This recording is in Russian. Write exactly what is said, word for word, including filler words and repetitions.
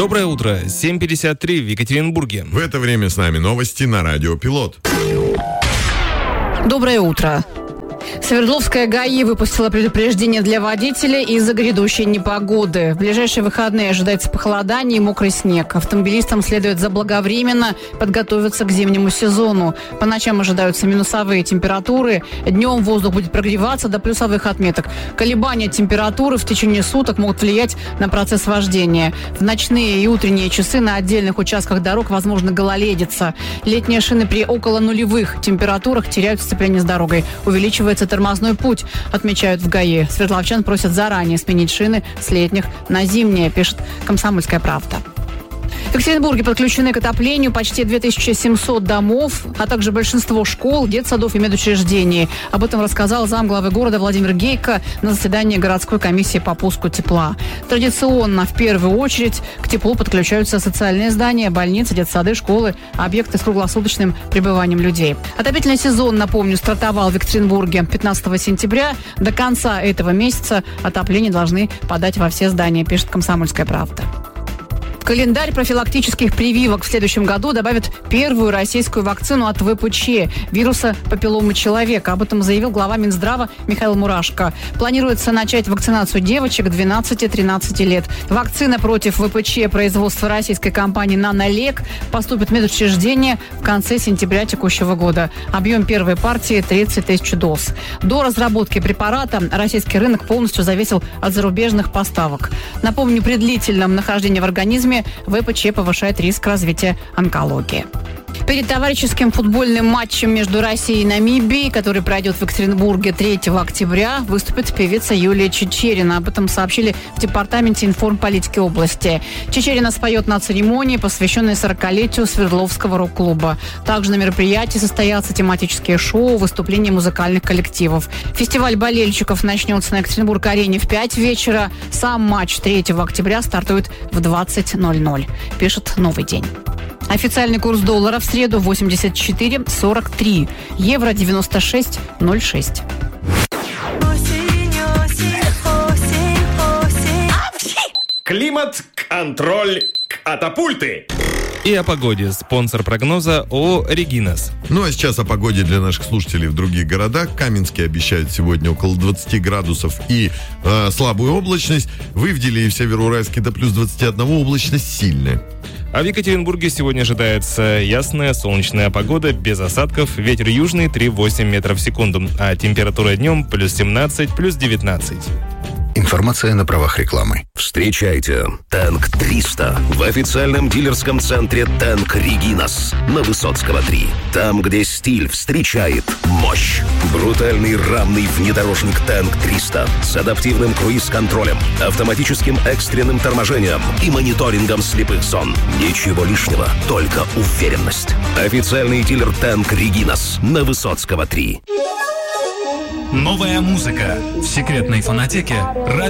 Доброе утро. семь пятьдесят три в Екатеринбурге. В это время с нами новости на Радио Пилот. Доброе утро. Свердловская ГАИ выпустила предупреждение для водителей из-за грядущей непогоды. В ближайшие выходные ожидается похолодание и мокрый снег. Автомобилистам следует заблаговременно подготовиться к зимнему сезону. По ночам ожидаются минусовые температуры. Днем воздух будет прогреваться до плюсовых отметок. Колебания температуры в течение суток могут влиять на процесс вождения. В ночные и утренние часы на отдельных участках дорог возможно гололедица. Летние шины при около нулевых температурах теряют сцепление с дорогой. Увеличивается тормозной путь, отмечают в ГАИ. Свердловчан просят заранее сменить шины с летних на зимние, пишет «Комсомольская правда». В Екатеринбурге подключены к отоплению почти две тысячи семьсот домов, а также большинство школ, детсадов и медучреждений. Об этом рассказал замглавы города Владимир Гейко на заседании городской комиссии по пуску тепла. Традиционно, в первую очередь, к теплу подключаются социальные здания, больницы, детсады, школы, объекты с круглосуточным пребыванием людей. Отопительный сезон, напомню, стартовал в Екатеринбурге пятнадцатого сентября. До конца этого месяца отопление должны подать во все здания, пишет «Комсомольская правда». В календарь профилактических прививок в следующем году добавят первую российскую вакцину от ВПЧ – вируса папилломы человека. Об этом заявил глава Минздрава Михаил Мурашко. Планируется начать вакцинацию девочек двенадцати-тринадцати лет. Вакцина против ВПЧ производства российской компании «Нанолек» поступит в медучреждение в конце сентября текущего года. Объем первой партии – тридцать тысяч доз. До разработки препарата российский рынок полностью зависел от зарубежных поставок. Напомню, при длительном нахождении в организме ВПЧ повышает риск развития онкологии. Перед товарищеским футбольным матчем между Россией и Намибией, который пройдет в Екатеринбурге третьего октября, выступит певица Юлия Чичерина. Об этом сообщили в Департаменте информполитики области. Чичерина споет на церемонии, посвященной сорокалетию Свердловского рок-клуба. Также на мероприятии состоятся тематические шоу, выступления музыкальных коллективов. Фестиваль болельщиков начнется на Екатеринбург-арене в пять вечера. Сам матч третьего октября стартует в двадцать ноль ноль, пишет «Новый день». Официальный курс доллара в среду восемьдесят четыре сорок три, евро девяносто шесть ноль шесть. Климат-контроль катапульты. И о погоде. Спонсор прогноза ООО «Регинас». Ну а сейчас о погоде для наших слушателей в других городах. Каменский обещает сегодня около двадцати градусов и э, слабую облачность. В Ивделе и в Североуральске до плюс двадцати одного облачность сильная. А в Екатеринбурге сегодня ожидается ясная солнечная погода, без осадков, ветер южный три-восемь метров в секунду, а температура днем плюс семнадцать, плюс девятнадцать. Информация на правах рекламы. Встречайте Тэнк триста в официальном дилерском центре Тэнк Регинас на Высоцкого три. Там, где стиль встречает мощь. Брутальный рамный внедорожник Тэнк триста с адаптивным круиз-контролем, автоматическим экстренным торможением и мониторингом слепых зон. Ничего лишнего, только уверенность. Официальный дилер Тэнк Регинас на Высоцкого три. Новая музыка в секретной фонотеке.